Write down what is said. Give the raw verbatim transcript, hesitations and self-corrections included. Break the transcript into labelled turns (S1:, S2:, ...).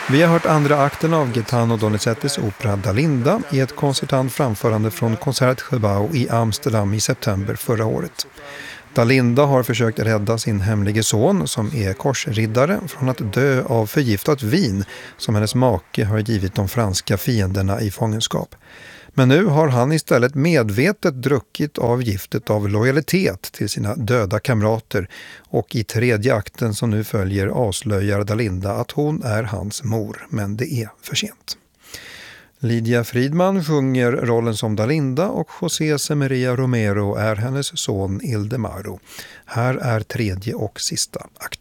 S1: Vi har hört andra akten av Gaetano Donizettis opera Dalinda i ett konsertant framförande från Concertgebouw i Amsterdam i september förra året. Dalinda har försökt rädda sin hemlige son, som är korsriddare, från att dö av förgiftat vin som hennes make har givit de franska fienderna i fångenskap. Men nu har han istället medvetet druckit av giftet av lojalitet till sina döda kamrater, och i tredje akten som nu följer avslöjar Dalinda att hon är hans mor, men det är för sent. Lydia Friedman sjunger rollen som Dalinda och José Semeria Romero är hennes son Ildemaro. Här är tredje och sista akt.